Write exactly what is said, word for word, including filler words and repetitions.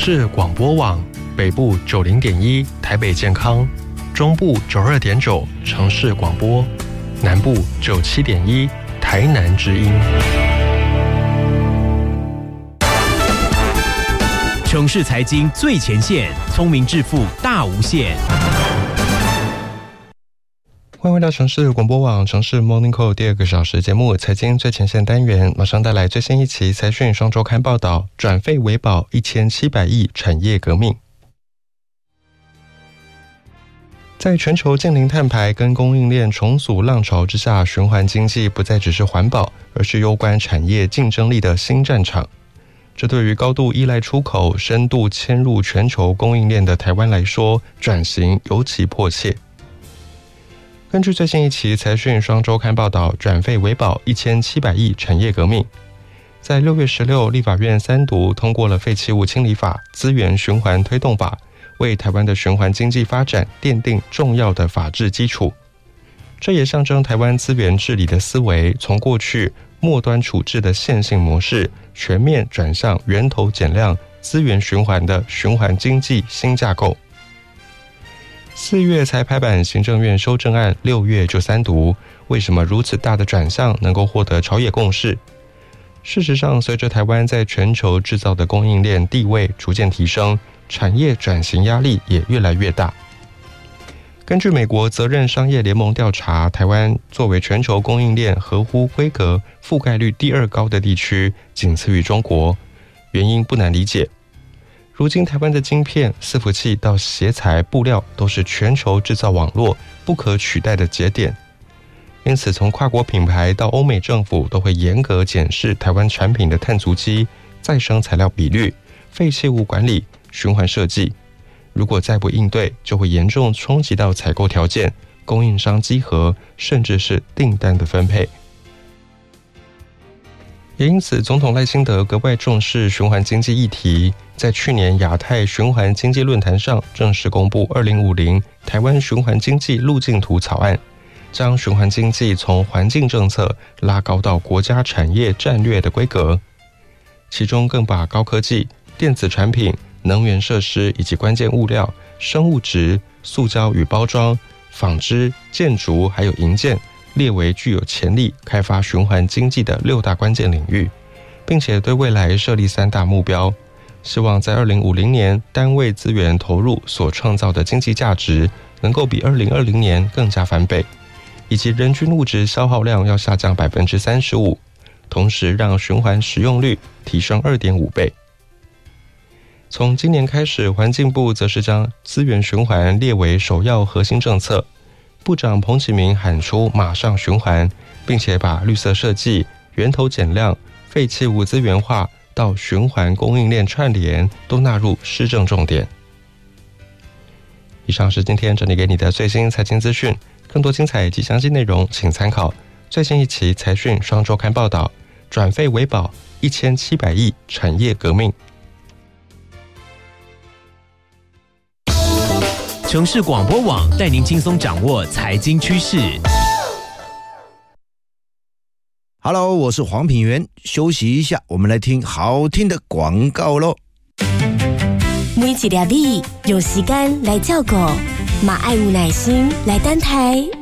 市广播网，北部九零点一台北健康，中部九二点九城市广播，南部九七点一台南之音。 城市财经最前线，聪明致富大无限。 欢迎回到城市广播网城市 Morning Call 第二个小时节目财经最前线单元，马上带来最新一期财讯双周刊报道，转废为保一千七百亿产业革命。在全球近零碳排跟供应链重组浪潮之下，循环经济不再只是环保，而是攸关产业竞争力的新战场。这对于高度依赖出口、深度嵌入全球供应链的台湾来说，转型尤其迫切。根据最新一期财讯双周刊报道，转废为保一千七百亿产业革命。在六月十六，立法院三读通过了废弃物清理法、资源循环推动法，为台湾的循环经济发展奠定重要的法治基础。这也象征台湾资源治理的思维从过去末端处置的线性模式，全面转向源头减量、资源循环的循环经济新架构。四月才拍板行政院修正案，六月就三读，为什么如此大的转向能够获得朝野共识？事实上，随着台湾在全球制造的供应链地位逐渐提升，产业转型压力也越来越大。根据美国责任商业联盟调查，台湾作为全球供应链合乎规格、覆盖率第二高的地区，仅次于中国。原因不难理解。如今台湾的晶片、伺服器到鞋材、布料都是全球制造网络不可取代的节点，因此从跨国品牌到欧美政府都会严格检视台湾产品的碳足迹、再生材料比率、废弃物管理、循环设计。如果再不应对，就会严重冲击到采购条件、供应商稽核，甚至是订单的分配。也因此，总统赖清德格外重视循环经济议题，在去年亚太循环经济论坛上正式公布二零五零台湾循环经济路径图草案，将循环经济从环境政策拉高到国家产业战略的规格，其中更把高科技、电子产品、能源设施以及关键物料、生物质、塑胶与包装、纺织、建筑还有营建列为具有潜力开发循环经济的六大关键领域，并且对未来设立三大目标，希望在二零五零年单位资源投入所创造的经济价值能够比二零二零年更加翻倍，以及人均物质消耗量要下降 百分之三十五， 同时让循环使用率提升 二点五倍。从今年开始，环境部则是将资源循环列为首要核心政策。部长彭启明喊出马上循环，并且把绿色设计、源头减量、废弃物资源化到循环供应链串联都纳入施政重点。以上是今天整理给你的最新财经资讯，更多精彩及详细内容请参考最新一期财讯双周刊报道，转废为保一千七百亿产业革命。 城市广播网带您轻松掌握财经趋势。 Hello， 我是黄品源，休息一下，我们来听好听的广告咯。 每一粒米有时间来照顾，嘛爱有耐心来等待。